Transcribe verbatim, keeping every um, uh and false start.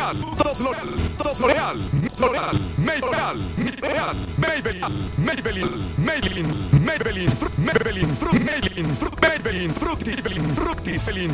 L'Oreal, todos L'Oreal, todos L'Oreal, L'Oreal, Maybelline, Maybelline, Maybelline, Maybelline, Maybelline, Maybelline, Maybelline, Fruit, Maybelline, Fruity, Maybelline, Fruity, Celine,